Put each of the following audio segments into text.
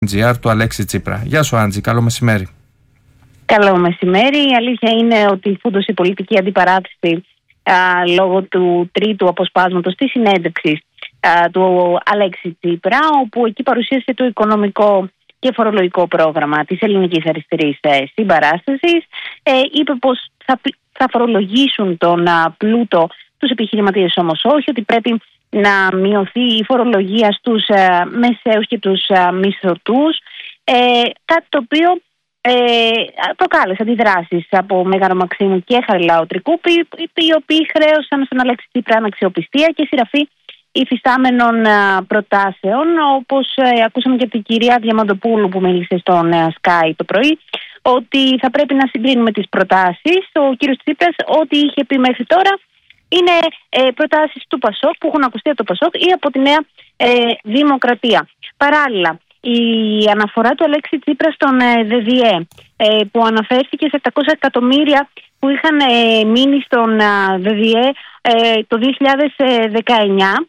GR του Αλέξη Τσίπρα. Γεια σου Άντζη, καλό μεσημέρι. Καλό μεσημέρι. Η αλήθεια είναι ότι φούντωσε η πολιτική αντιπαράθεση λόγω του τρίτου αποσπάσματος της συνέντευξης του Αλέξη Τσίπρα, όπου εκεί παρουσίασε το οικονομικό και φορολογικό πρόγραμμα της ελληνικής αριστερής συμπαράστασης. Είπε πως θα φορολογήσουν τον πλούτο, τους επιχειρηματίες όμως όχι, ότι πρέπει να μειωθεί η φορολογία στους μεσαίους και τους μισθωτούς, κάτι το οποίο προκάλεσε αντιδράσεις από Μέγαρο Μαξίμου και Χαριλάου Τρικούπη, οι οποίοι χρέωσαν στον Αλέξη Τσίπρα αναξιοπιστία και σειραφή υφιστάμενων προτάσεων, όπως ακούσαμε και από την κυρία Διαμαντοπούλου που μίλησε στον Sky το πρωί, ότι θα πρέπει να συγκρίνουμε τις προτάσεις. Ο κύριος Τσίπρας ό,τι είχε πει μέχρι τώρα είναι προτάσεις του ΠΑΣΟΚ που έχουν ακουστεί από το ΠΑΣΟΚ ή από τη Νέα Δημοκρατία. Παράλληλα, η αναφορά του Αλέξη Τσίπρα στον ΔΔΕ που αναφέρθηκε σε 700 εκατομμύρια που είχαν μείνει στον ΔΔΕ το 2019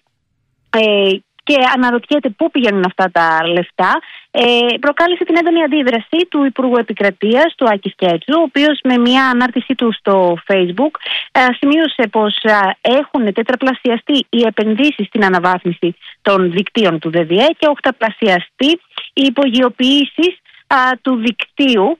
και αναρωτιέται πού πηγαίνουν αυτά τα λεφτά, προκάλεσε την έντονη αντίδραση του Υπουργού Επικρατείας, του Άκη Σκέτσου, ο οποίος με μια ανάρτησή του στο Facebook σημείωσε πως έχουν τετραπλασιαστεί οι επενδύσεις στην αναβάθμιση των δικτύων του ΔΔΕ και οχταπλασιαστεί οι υπογειοποιήσεις του δικτύου,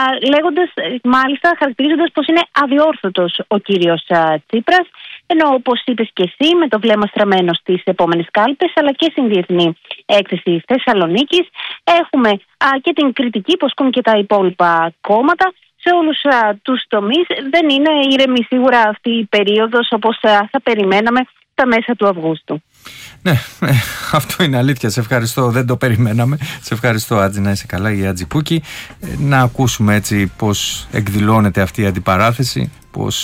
χαρακτηρίζοντας πως είναι αδιόρθωτος ο κύριος Τσίπρας, ενώ όπως είπες και εσύ, με το βλέμμα στραμμένο στις επόμενες κάλπες αλλά και στην διεθνή έκθεση Θεσσαλονίκης, έχουμε και την κριτική που ασκούν και τα υπόλοιπα κόμματα σε όλους τους τομείς. Δεν είναι ήρεμη σίγουρα αυτή η περίοδος όπως θα περιμέναμε τα μέσα του Αυγούστου. Ναι, αυτό είναι αλήθεια. Σε ευχαριστώ, δεν το περιμέναμε. Σε ευχαριστώ Άτζη, να είσαι καλά, η Άτζη Πούκη. Να ακούσουμε έτσι πώς εκδηλώνεται αυτή η αντιπαράθεση, πώς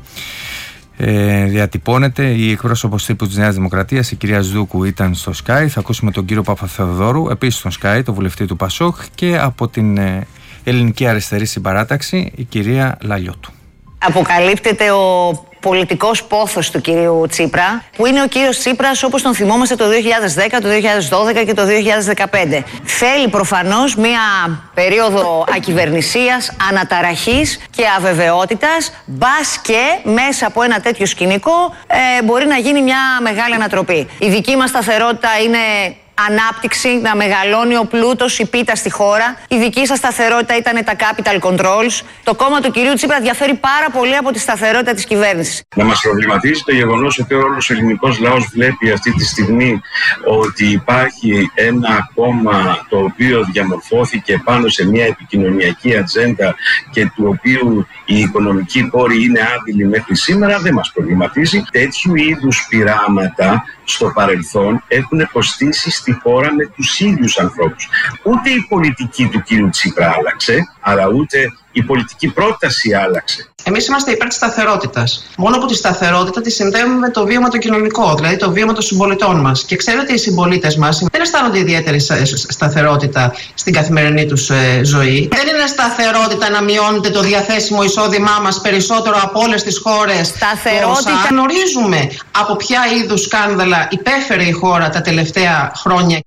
διατυπώνεται. Η εκπρόσωπος τύπου της Νέας Δημοκρατίας, η κυρία Σδούκου, ήταν στο Sky. Θα ακούσουμε τον κύριο Παπαθεοδόρου, επίσης στο Sky, το βουλευτή του ΠΑΣΟΚ, και από την Ελληνική Αριστερή Συμπαράταξη, η κυρία Λαλιώτου. Αποκαλύπτεται ο πολιτικός πόθος του κυρίου Τσίπρα, που είναι ο κύριος Τσίπρας όπως τον θυμόμαστε το 2010, το 2012 και το 2015. Θέλει προφανώς μία περίοδο ακυβερνησίας, αναταραχής και αβεβαιότητας, μπας και μέσα από ένα τέτοιο σκηνικό μπορεί να γίνει μια μεγάλη ανατροπή. Η δική μας σταθερότητα είναι ανάπτυξη, να μεγαλώνει ο πλούτος, η πίτα στη χώρα. Η δική σας σταθερότητα ήταν τα capital controls. Το κόμμα του κυρίου Τσίπρα διαφέρει πάρα πολύ από τη σταθερότητα της κυβέρνησης. Να μας προβληματίζει το γεγονός ότι όλος ο ελληνικός λαός βλέπει αυτή τη στιγμή ότι υπάρχει ένα κόμμα το οποίο διαμορφώθηκε πάνω σε μια επικοινωνιακή ατζέντα και του οποίου οι οικονομικοί πόροι είναι άδειλοι μέχρι σήμερα. Δεν μας προβληματίζει. Τέτοιου είδους πειράματα στο παρελθόν έχουν κοστίσει στη χώρα με τους ίδιους ανθρώπους. Ούτε η πολιτική του κύριου Τσίπρα άλλαξε, αλλά ούτε η πολιτική πρόταση άλλαξε. Εμείς είμαστε υπέρ της σταθερότητας. Μόνο που τη σταθερότητα τη συνδέουμε με το βίωμα το κοινωνικό, δηλαδή το βίωμα των συμπολιτών μας. Και ξέρετε, οι συμπολίτες μας δεν αισθάνονται ιδιαίτερη σταθερότητα στην καθημερινή τους ζωή. Δεν είναι σταθερότητα να μειώνεται το διαθέσιμο εισόδημά μας περισσότερο από όλες τις χώρες. Σταθερότητα. Γνωρίζουμε από ποια είδους σκάνδαλα υπέφερε η χώρα τα τελευταία χρόνια.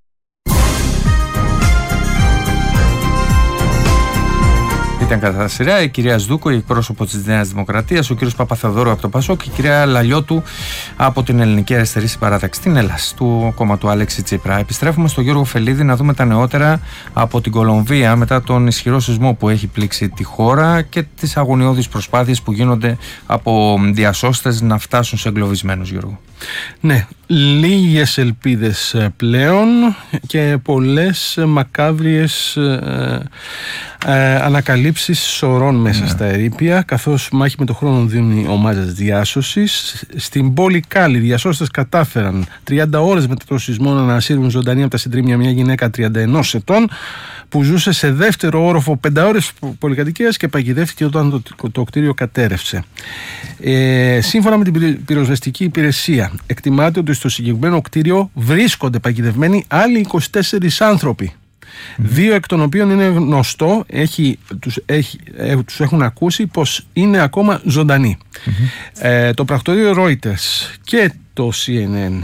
Ήταν κατά σειρά η κυρία Σδούκου, η εκπρόσωπο της Νέας Δημοκρατίας, ο κύριος Παπαθεοδόρου από το ΠΑΣΟΚ και η κυρία Λαλιώτου από την Ελληνική Αριστερή Συμπαράταξη, την ΕΛΑΣ, του κόμμα του Αλέξη Τσίπρα. Επιστρέφουμε στον Γιώργο Φελίδη να δούμε τα νεότερα από την Κολομβία μετά τον ισχυρό σεισμό που έχει πλήξει τη χώρα και τις αγωνιώδεις προσπάθειες που γίνονται από διασώστες να φτάσουν σε εγκλωβισμένους, Γιώργο. Ναι, λίγες ελπίδες πλέον και πολλές μακάβριες ανακαλύψεις σωρών μέσα στα ερείπια, καθώς μάχη με το χρόνο δίνουν οι ομάδες διάσωσης. Στην πόλη Κάλι, οι διασώστες κατάφεραν 30 ώρες μετά το σεισμό να ανασύρουν ζωντανή από τα συντρίμμια μια γυναίκα 31 ετών που ζούσε σε δεύτερο όροφο 5 ώρες πολυκατοικίας και παγιδεύτηκε όταν το κτίριο κατέρευσε. Σύμφωνα με την πυροσβεστική υπηρεσία, εκτιμάται ότι στο συγκεκριμένο κτίριο βρίσκονται παγιδευμένοι άλλοι 24 άνθρωποι. 2 εκ των οποίων είναι γνωστό, τους έχουν ακούσει πως είναι ακόμα ζωντανοί. Το πρακτορείο Reuters και το CNN.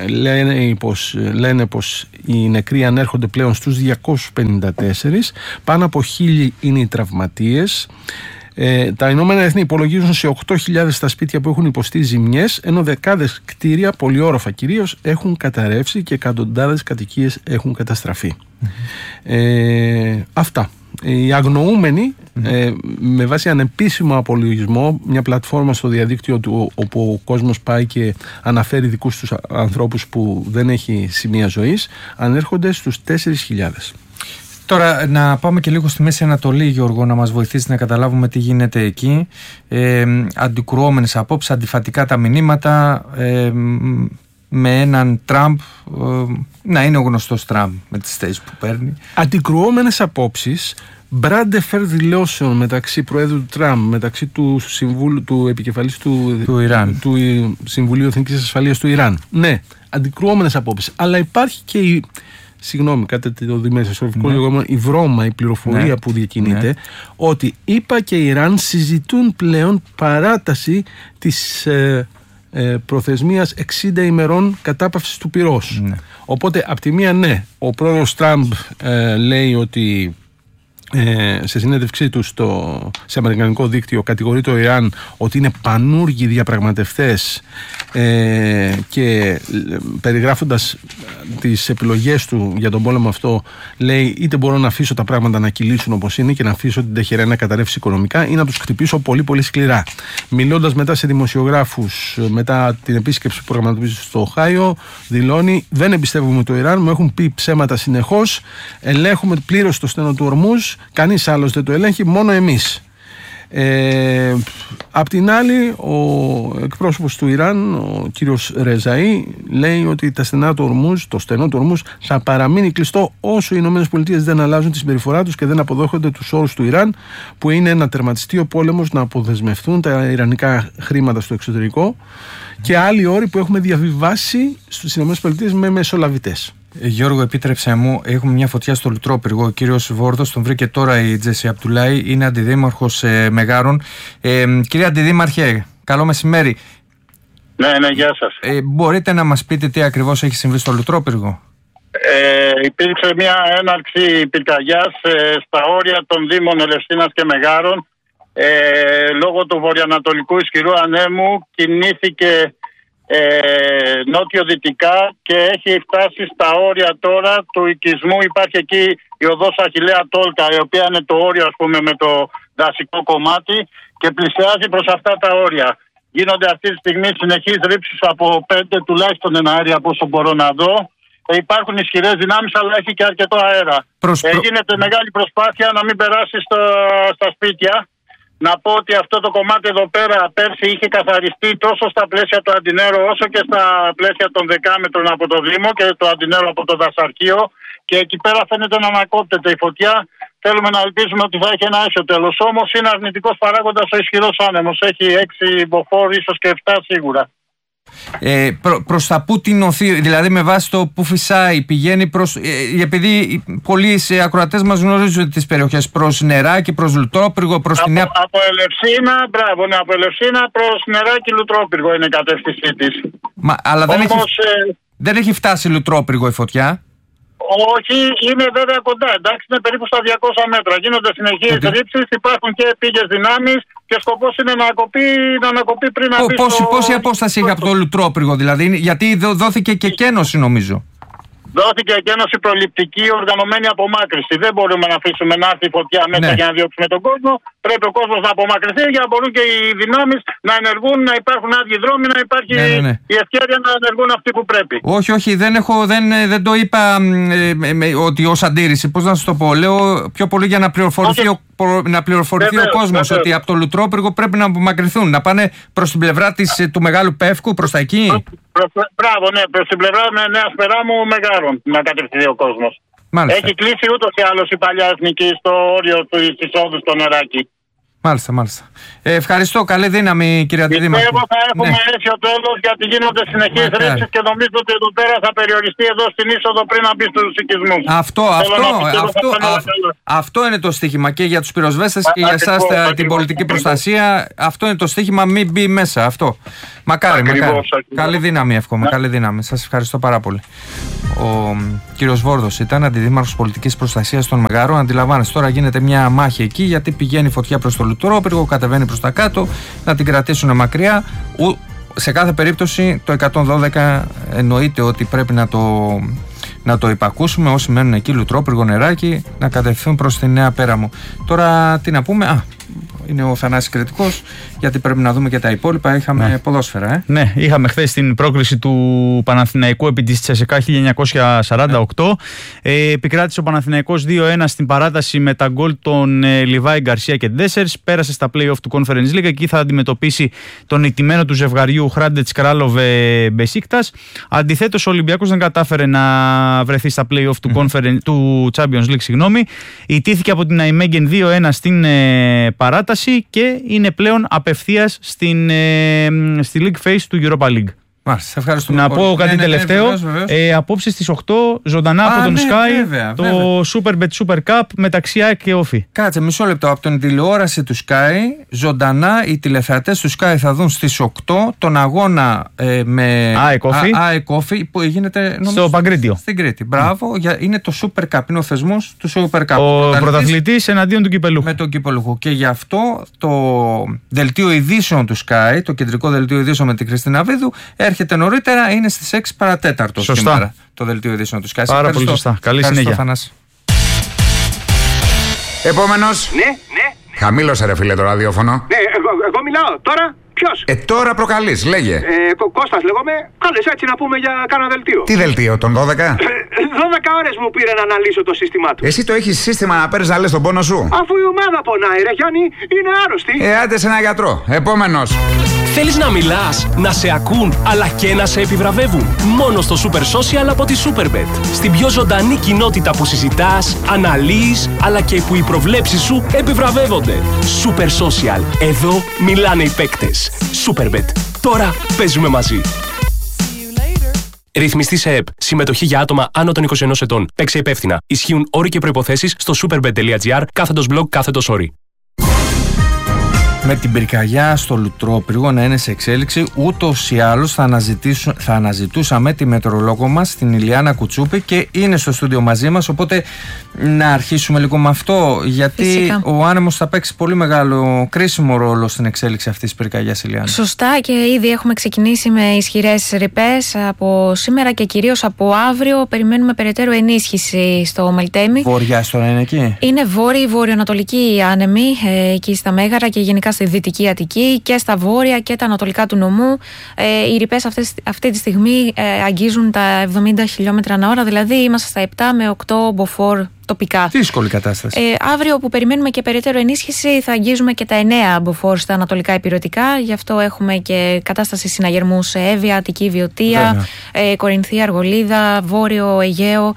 Λένε πως οι νεκροί ανέρχονται πλέον στους 254, πάνω από 1.000 είναι οι τραυματίες. Τα Ηνωμένα Έθνη υπολογίζουν σε 8.000 τα σπίτια που έχουν υποστεί ζημιές, ενώ δεκάδες κτίρια, πολυόροφα κυρίως, έχουν καταρρεύσει και εκατοντάδες κατοικίες έχουν καταστραφεί. Αυτά. Οι αγνοούμενοι, με βάση ανεπίσημο απολογισμό, μια πλατφόρμα στο διαδίκτυο του όπου ο κόσμος πάει και αναφέρει δικούς τους ανθρώπους που δεν έχει σημεία ζωής, ανέρχονται στους 4.000. Τώρα να πάμε και λίγο στη Μέση Ανατολή, Γιώργο, να μας βοηθήσει να καταλάβουμε τι γίνεται εκεί. Αντικρουόμενες απόψεις, αντιφατικά τα μηνύματα, με έναν Τραμπ να είναι ο γνωστός Τραμπ με τις θέσεις που παίρνει. Αντικρουόμενες απόψεις, μπράντεφερ δηλώσεων μεταξύ Προέδρου Τραμπ, μεταξύ του επικεφαλής του Ιράν, του Συμβουλίου Εθνικής Ασφαλείας του Ιράν. Ναι, αντικρουόμενες απόψεις. Αλλά υπάρχει και κάτι το δημοσιογραφικό λεγόμενο, η βρώμα, η πληροφορία που διακινείται, ότι ΗΠΑ και Ιράν συζητούν πλέον παράταση της προθεσμίας 60 ημερών κατάπαυσης του πυρός. Οπότε απ' τη μία ο πρόεδρος Τραμπ λέει ότι σε συνέντευξή του σε αμερικανικό δίκτυο κατηγορεί το Ιράν ότι είναι πανούργοι διαπραγματευτές, και περιγράφοντας τις επιλογές του για τον πόλεμο αυτό λέει είτε μπορώ να αφήσω τα πράγματα να κυλήσουν όπως είναι και να αφήσω την Τεχεράνη να καταρρεύσει οικονομικά ή να τους χτυπήσω πολύ πολύ σκληρά. Μιλώντας μετά σε δημοσιογράφους μετά την επίσκεψη που προγραμματίζει στο Οχάιο, δηλώνει δεν εμπιστεύομαι το Ιράν, μου έχουν πει ψέματα συνεχώς, ελέγχουμε πλήρως το στενό του Ορμούζ, κανείς άλλος δεν το ελέγχει, μόνο εμείς. Απ' την άλλη, ο εκπρόσωπος του Ιράν, ο κύριος Ρεζαΐ, λέει ότι το στενό του Ορμούζ θα παραμείνει κλειστό όσο οι Ηνωμένες Πολιτείες δεν αλλάζουν τη συμπεριφορά τους και δεν αποδέχονται τους όρους του Ιράν, που είναι να τερματιστεί ο πόλεμος, να αποδεσμευτούν τα ιρανικά χρήματα στο εξωτερικό και άλλοι όροι που έχουμε διαβιβάσει στις Ηνωμένες Πολιτείες με μεσολαβητές. Γιώργο, επίτρεψε μου, έχουμε μια φωτιά στο Λουτρόπυργο. Ο κύριος Βόρδος, τον βρήκε τώρα η Τζέσι Απτουλάη, είναι αντιδήμαρχος Μεγάρων. Κύριε Αντιδήμαρχε, καλό μεσημέρι. Ναι, γεια σας. Μπορείτε να μας πείτε τι ακριβώς έχει συμβεί στο Λουτρόπυργο? Υπήρξε μια έναρξη πυρκαγιάς στα όρια των Δήμων Ελευσίνας και Μεγάρων. Λόγω του βορειοανατολικού ισχυρού ανέμου κινήθηκε νότιο-δυτικά και έχει φτάσει στα όρια τώρα του οικισμού. Υπάρχει εκεί η οδός Αχιλλέα Τόλκα, η οποία είναι το όριο με το δασικό κομμάτι και πλησιάζει προς αυτά τα όρια. Γίνονται αυτή τη στιγμή συνεχείς ρήψεις από 5 τουλάχιστον εναέρια από όσο μπορώ να δω. Υπάρχουν ισχυρές δυνάμεις, αλλά έχει και αρκετό αέρα. Γίνεται μεγάλη προσπάθεια να μην περάσει στα σπίτια. Να πω ότι αυτό το κομμάτι εδώ πέρα πέρσι είχε καθαριστεί τόσο στα πλαίσια του Αντινέρο όσο και στα πλαίσια των 10 μέτρων από το Δήμο και το Αντινέρο από το δασαρχείο, και εκεί πέρα φαίνεται να ανακόπτεται η φωτιά. Θέλουμε να ελπίζουμε ότι θα έχει ένα αίσιο τέλος. Όμως είναι αρνητικός παράγοντας ο ισχυρός άνεμος. Έχει 6 μποφόρ, ίσως και 7 σίγουρα. Προς τα πού τεινωθεί, δηλαδή με βάση το που φυσάει, πηγαίνει προς, επειδή πολλοί ακροατές μας γνωρίζουν τις περιοχές, προς Νεράκι, προς Λουτρόπυργο, προς την Νέα... Από Ελευσίνα, από Ελευσίνα προς Νεράκι, Λουτρόπυργο είναι η κατεύθυνσή της. Αλλά δεν έχει φτάσει Λουτρόπυργο η φωτιά. Όχι, είναι βέβαια κοντά, εντάξει, είναι περίπου στα 200 μέτρα. Γίνονται συνεχείς ρήψεις, υπάρχουν και πήγες δυνάμεις και σκοπός είναι να ανακοπεί πριν να πει. Πόση απόσταση έχει από το Λουτρόπυργο, δηλαδή, γιατί δόθηκε και κένωση νομίζω. Δόθηκε εκένωση προληπτική, οργανωμένη απομάκρυνση. Δεν μπορούμε να αφήσουμε να έρθει η φωτιά μέσα για να διώξουμε τον κόσμο. Πρέπει ο κόσμος να απομακρυνθεί για να μπορούν και οι δυνάμεις να ενεργούν, να υπάρχουν άδειοι δρόμοι, να υπάρχει η ευκαιρία να ενεργούν αυτοί που πρέπει. Όχι, δεν το είπα ότι ως αντίρρηση. Πώς να σας το πω, λέω πιο πολύ για να πληροφορηθεί ο κόσμος ότι από το Λουτρόπυργο πρέπει να απομακρυνθούν, να πάνε προς την πλευρά του Μεγάλου Πεύκου, προς τα εκεί. Μπράβο, ναι, προς την πλευρά Νέας Περάμου Μεγάρων να κατευθυνθεί ο κόσμος. Μάλιστα. Έχει κλείσει ούτως ή άλλως η παλιά εθνική στο όριο της εισόδου στο Νεράκι. Μάλιστα. Ευχαριστώ. Καλή δύναμη, κυρία Αντιδήμαρχε. Πιστεύω θα έχουμε έρθει ο τέλος, γιατί γίνονται συνεχείς ρήψεις και νομίζω ότι εδώ πέρα θα περιοριστεί εδώ στην είσοδο πριν να μπει στους οικισμούς. Αυτό είναι το στοίχημα και για τους πυροσβέστες και για εσάς την πολιτική προστασία. Αυτό είναι το στοίχημα, μην μπει μέσα. Αυτό. Μακάρι. Καλή δύναμη, εύχομαι. Καλή δύναμη. Σας ευχαριστώ πάρα πολύ. Ο κύριος Βόρδος ήταν αντιδήμαρχος πολιτικής προστασίας των Μεγάρων. Αντιλαμβάνεστε, τώρα γίνεται μια μάχη εκεί, γιατί πηγαίνει φωτιά προς το Λουτρόπυργο, κατεβαίνει προς τα κάτω, να την κρατήσουν μακριά. Σε κάθε περίπτωση το 112 εννοείται ότι πρέπει να το υπακούσουμε. Όσοι μένουν εκεί, Λουτρόπυργο, Νεράκι, να κατευθύνουν προς τη Νέα Πέραμο. Τώρα τι να πούμε, είναι ο Θανάσης Κρητικός, γιατί πρέπει να δούμε και τα υπόλοιπα. Είχαμε ποδόσφαιρα. Ναι, είχαμε χθες την πρόκριση του Παναθηναϊκού επί της Τσεσεκά 1948. Επικράτησε ο Παναθηναϊκός 2-1 στην παράταση με τα γκολ των Λιβάη, Γκαρσία και Ντέσσερς. Πέρασε στα play-off του Conference League. Εκεί θα αντιμετωπίσει τον ηττημένο του ζευγαριού Χράντετς Κράλοβε Μπεσίκτας. Αντιθέτως, ο Ολυμπιακός δεν κατάφερε να βρεθεί στα play-off του Champions League. Ηττήθηκε από την Αϊμέγεν 2-1 στην παράταση και είναι πλέον απευθείας στη League Phase του Europa League. Μάλιστα, ευχαριστούμε. Να πω κάτι τελευταίο. Απόψε στις 8 ζωντανά από τον Sky το Superbet Super Cup μεταξύ ΑΕΚ και Όφη. Κάτσε μισό λεπτό. Από την τηλεόραση του Sky, ζωντανά οι τηλεθεατές του Sky θα δουν στις 8 τον αγώνα με ΑΕΚ Όφη που γίνεται στο Παγκρίτιο. Στην Κρήτη. Μπράβο. Είναι το Super Cup. Είναι ο θεσμός του Super Cup. Ο πρωταθλητής εναντίον του κυπελούχου. Με τον κυπελούχο. Και γι' αυτό το δελτίο ειδήσεων του Sky, το κεντρικό δελτίο ειδήσεων με την Χριστίνα Βίδου, έρχεται νωρίτερα, είναι στις 6 παρατέταρτο σήμερα το δελτίο ειδήσεων του Sky. Πάρα πολύ σωστά. Καλή συνέχεια. Θανάση. Επόμενος. Ναι. Χαμήλωσε ρε φίλε το ραδιόφωνο. Ναι, εγώ μιλάω. Τώρα ποιος? Τώρα προκαλείς, λέγε. Κώστας λέγομαι. Κάλες έτσι να πούμε για κάνα δελτίο. Τι δελτίο, τον 12? 12 ώρες μου πήρε να αναλύσω το σύστημά του. Εσύ το έχεις σύστημα να παίρνεις να λες τον πόνο σου? Αφού η ομάδα πονάει ρε Γιάννη, είναι άρρωστη. Άντε σε ένα γιατρό. Επόμενος. Θέλεις να μιλάς, να σε ακούν, αλλά και να σε επιβραβεύουν? Μόνο στο Super Social από τη Superbet. Στην πιο ζωντανή κοινότητα που συζητάς, αναλύεις, αλλά και που οι προβλέψεις σου επιβραβεύονται. Super Social. Εδώ μιλάνε οι παίκτες. Superbet. Τώρα παίζουμε μαζί. Ρυθμιστή σε ΕΠ. Συμμετοχή για άτομα άνω των 21 ετών. Παίξε υπεύθυνα. Ισχύουν όροι και προϋποθέσεις στο superbet.gr/blog/όροι. Με την πυρκαγιά στο Λουτρόπυργο να είναι σε εξέλιξη, ούτως ή άλλως θα αναζητούσαμε τη μετεωρολόγο μας, την Ηλιάνα Κουτσούπη, και είναι στο στούντιο μαζί μας. Οπότε να αρχίσουμε λίγο με αυτό, γιατί φυσικά ο άνεμος θα παίξει πολύ μεγάλο κρίσιμο ρόλο στην εξέλιξη αυτής της πυρκαγιάς, Ηλιάνα. Σωστά, και ήδη έχουμε ξεκινήσει με ισχυρές ρηπές από σήμερα και κυρίως από αύριο. Περιμένουμε περαιτέρω ενίσχυση στο Μελτέμι. Βόρεια τώρα είναι εκεί? Είναι βόρειο-ανατολική άνεμη εκεί στα Μέγαρα και γενικά στη Δυτική Αττική και στα βόρεια και τα ανατολικά του νομού. Οι ρηπές αυτή τη στιγμή αγγίζουν τα 70 χιλιόμετρα ανά ώρα, δηλαδή είμαστε στα 7 με 8 μποφόρ τοπικά. Δύσκολη κατάσταση. Αύριο που περιμένουμε και περαιτέρω ενίσχυση θα αγγίζουμε και τα 9 μποφόρ στα ανατολικά υπηρετικά. Γι' αυτό έχουμε και κατάσταση συναγερμού σε Εύβοια, Αττική Βιωτία, Κορινθία, Αργολίδα, Βόρειο Αιγαίο.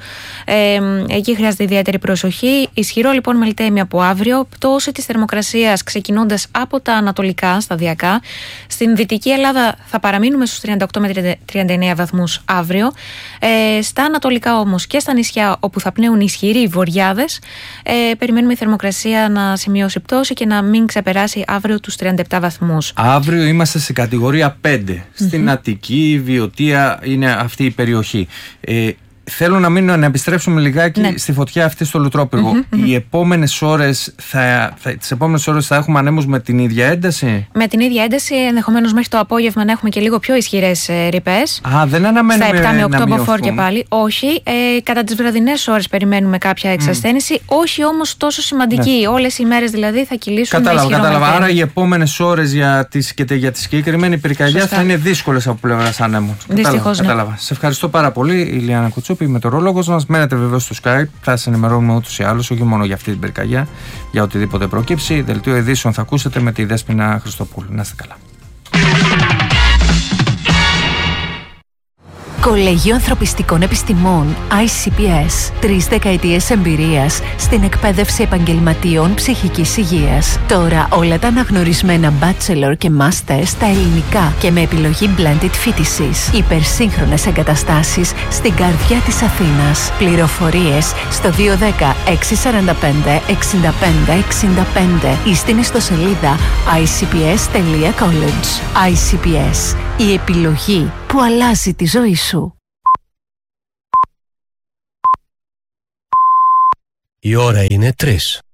Εκεί χρειάζεται ιδιαίτερη προσοχή. Ισχυρό λοιπόν Μελτέμι από αύριο. Πτώση της θερμοκρασίας ξεκινώντας από τα ανατολικά σταδιακά. Στην Δυτική Ελλάδα θα παραμείνουμε στους 38 με 39 βαθμούς αύριο. Στα ανατολικά όμως και στα νησιά όπου θα πνέουν ισχυροί βορειάδες, περιμένουμε η θερμοκρασία να σημειώσει πτώση και να μην ξεπεράσει αύριο τους 37 βαθμούς. Αύριο είμαστε σε κατηγορία 5. Στην Αττική, Βιωτία είναι αυτή η περιοχή. Θέλω να επιστρέψουμε λιγάκι στη φωτιά αυτή στο Λουτρόπυργο. Οι επόμενες ώρες τις επόμενες ώρες θα έχουμε ανέμους με την ίδια ένταση? Με την ίδια ένταση, ενδεχομένως μέχρι το απόγευμα να έχουμε και λίγο πιο ισχυρές ρηπές. Δεν αναμένουμε στα 7 με 8 μποφόρ και πάλι. Όχι. Κατά τις βραδινές ώρες περιμένουμε κάποια εξασθένηση. Όχι όμως τόσο σημαντική. Όλες οι μέρες δηλαδή θα κυλήσουν με ισχυρό. Κατάλαβα. Άρα οι επόμενες ώρες για τη συγκεκριμένη πυρκαγιά θα είναι δύσκολες από πλευράς ανέμου. Δυστυχώς. Κατάλαβα. Σε ευχαριστώ πάρα πολύ, Ηλιάνα Κουτσούπη, η μετεωρολόγος μας. Μένετε βεβαίως στο Skype, θα σας ενημερώνουμε ούτως ή άλλως, όχι μόνο για αυτή την πυρκαγιά, για οτιδήποτε προκύψει. Δελτίο ειδήσεων θα ακούσετε με τη Δέσποινα Χριστοπούλου. Να είστε καλά. Κολέγιο Ανθρωπιστικών Επιστημών ICPS. 3 δεκαετίες εμπειρίας στην εκπαίδευση επαγγελματιών ψυχικής υγείας. Τώρα όλα τα αναγνωρισμένα bachelor και master στα ελληνικά και με επιλογή blended φοιτησης. Υπερσύγχρονες εγκαταστάσεις στην καρδιά της Αθήνας. Πληροφορίες στο 210 645 65 65 ή στην ιστοσελίδα icps.college. ICPS. Η επιλογή που αλλάζει τη ζωή σου. Η ώρα είναι 3.